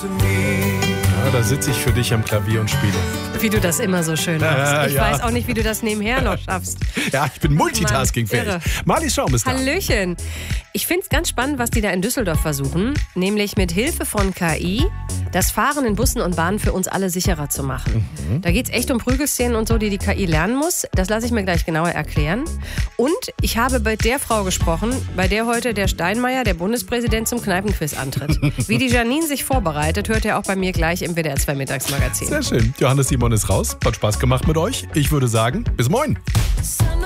Ja, da sitze ich für dich am Klavier und spiele. Wie du das immer so schön machst. Ich ja. weiß auch nicht, wie du das nebenher noch schaffst. Ja, ich bin multitaskingfähig. Mann, irre. Marlies Schaum ist da. Hallöchen. Ich finde es ganz spannend, was die da in Düsseldorf versuchen, nämlich mit Hilfe von KI das Fahren in Bussen und Bahnen für uns alle sicherer zu machen. Da geht es echt um Prügelszenen und so, die KI lernen muss. Das lasse ich mir gleich genauer erklären. Und ich habe bei der Frau gesprochen, bei der heute der Steinmeier, der Bundespräsident, zum Kneipenquiz antritt. Wie die Janine sich vorbereitet, hört ihr auch bei mir gleich im WDR 2 Mittagsmagazin. Sehr schön. Johannes Simon ist raus. Hat Spaß gemacht mit euch. Ich würde sagen, bis morgen.